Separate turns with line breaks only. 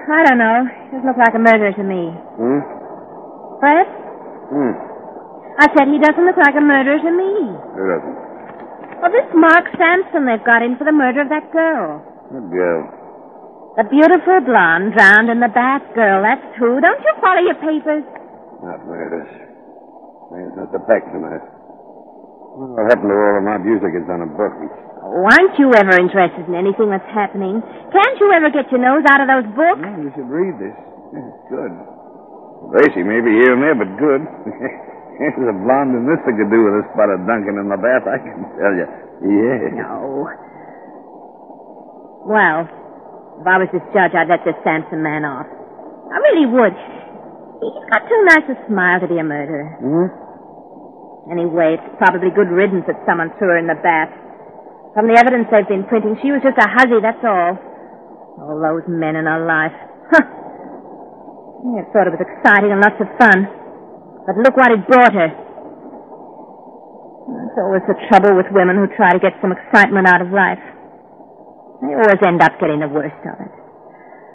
I don't know. It doesn't look like a murderer to me. Fred? I said he doesn't look like a murderer to me.
Who doesn't?
Well, this Mark Sampson they've got in for the murder of that girl.
What girl?
The beautiful blonde drowned in the bath, girl. That's who. Don't you follow your papers?
Not murders. It's not the pack tonight. What happened to all of my music is on a book.
Oh, aren't you ever interested in anything that's happening? Can't you ever get your nose out of those books?
Well, you should read this. It's good. Racy may be here and there, but good. There's a blonde and this thing could do with a spot of Duncan in the bath, I can tell you. Yeah.
No. Well, if I was this judge, I'd let this Sampson man off. I really would. He's got too nice a smile to be a murderer. Anyway, it's probably good riddance that someone threw her in the bath. From the evidence they've been printing, she was just a hussy, that's all. All those men in her life. Huh. I thought it was exciting and lots of fun. But look what it brought her. That's always the trouble with women who try to get some excitement out of life. They always end up getting the worst of it.